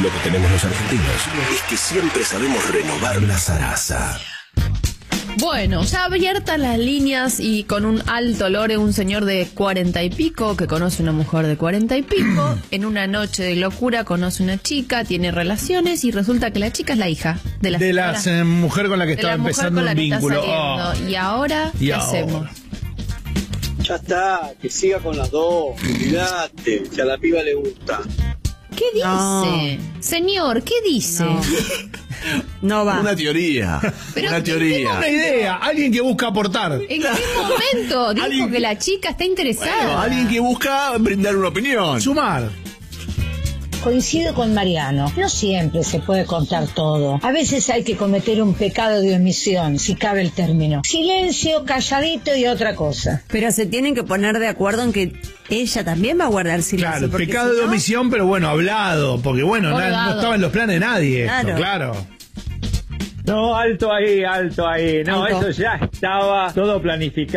Lo que tenemos los argentinos es que siempre sabemos renovar la zaraza. Bueno, ya abiertas las líneas y con un alto lore, un señor de 40 y pico que conoce una mujer de 40 y pico, en una noche de locura conoce una chica, tiene relaciones y resulta que la chica es la hija de la mujer con la que estaba empezando un vínculo. Y ahora, ¿qué hacemos? Ya está, que siga con las dos, olvidate, que a la piba le gusta. ¿Qué dice? No. Señor, ¿qué dice? No va. Una teoría. Pero una teoría. Una idea. Alguien que busca aportar. ¿En qué momento dijo que la chica está interesada? Bueno, alguien que busca brindar una opinión. Sumar. Coincido con Mariano, no siempre se puede contar todo. A veces hay que cometer un pecado de omisión, si cabe el término. Silencio, calladito y otra cosa. Pero se tienen que poner de acuerdo en que ella también va a guardar silencio. Claro, pecado de omisión, pero bueno, hablado. Porque bueno, no estaba en los planes de nadie. Claro. No, alto ahí. No, Alto. Eso ya estaba todo planificado.